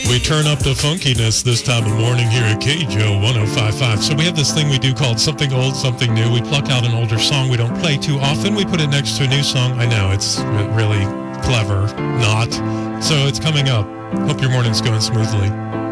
We turn up the funkiness this time of morning here at KJO 105.5. So we have this thing we do called Something Old, Something New. We pluck out an older song we don't play too often. We put it next to a new song. I know, it's really clever. Not. So it's coming up. Hope your morning's going smoothly.